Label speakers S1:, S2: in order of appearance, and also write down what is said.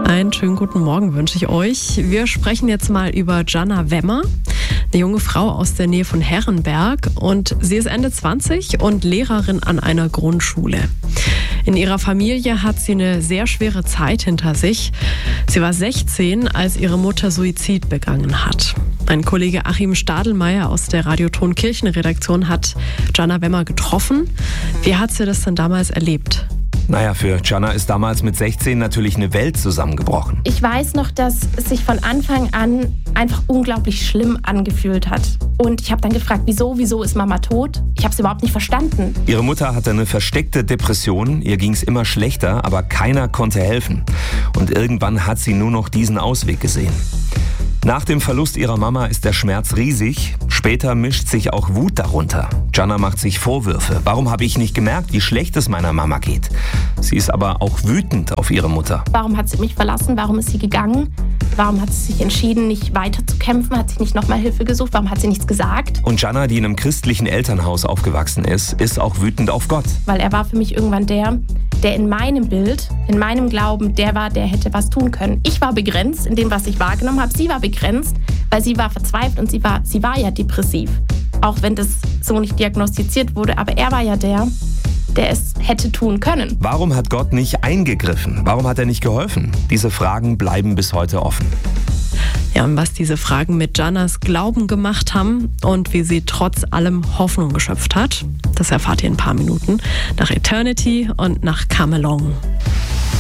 S1: Einen schönen guten Morgen wünsche ich euch. Wir sprechen jetzt mal über Jana Wemmer, eine junge Frau aus der Nähe von Herrenberg. Und sie ist Ende 20 und Lehrerin an einer Grundschule. In ihrer Familie hat sie eine sehr schwere Zeit hinter sich. Sie war 16, als ihre Mutter Suizid begangen hat. Mein Kollege Achim Stadelmeier aus der Radioton Kirchenredaktion hat Jana Wemmer getroffen. Wie hat sie das denn damals erlebt?
S2: Naja, für Jana ist damals mit 16 natürlich eine Welt zusammengebrochen.
S3: Ich weiß noch, dass es sich von Anfang an einfach unglaublich schlimm angefühlt hat. Und ich habe dann gefragt, wieso ist Mama tot? Ich habe es überhaupt nicht verstanden.
S2: Ihre Mutter hatte eine versteckte Depression, ihr ging es immer schlechter, aber keiner konnte helfen. Und irgendwann hat sie nur noch diesen Ausweg gesehen. Nach dem Verlust ihrer Mama ist der Schmerz riesig. Später mischt sich auch Wut darunter. Jana macht sich Vorwürfe. Warum habe ich nicht gemerkt, wie schlecht es meiner Mama geht? Sie ist aber auch wütend auf ihre Mutter.
S3: Warum hat sie mich verlassen? Warum ist sie gegangen? Warum hat sie sich entschieden, nicht weiter zu kämpfen? Hat sie nicht nochmal Hilfe gesucht? Warum hat sie nichts gesagt?
S2: Und Jana, die in einem christlichen Elternhaus aufgewachsen ist auch wütend auf Gott.
S3: Weil er war für mich irgendwann der in meinem Bild, in meinem Glauben, der hätte was tun können. Ich war begrenzt in dem, was ich wahrgenommen habe. Sie war begrenzt, weil sie war verzweifelt und sie war ja depressiv. Auch wenn das so nicht diagnostiziert wurde, aber er war ja der es hätte tun können.
S2: Warum hat Gott nicht eingegriffen? Warum hat er nicht geholfen? Diese Fragen bleiben bis heute offen.
S1: Ja, und was diese Fragen mit Janas Glauben gemacht haben und wie sie trotz allem Hoffnung geschöpft hat, das erfahrt ihr in ein paar Minuten nach Eternity und nach Come Along.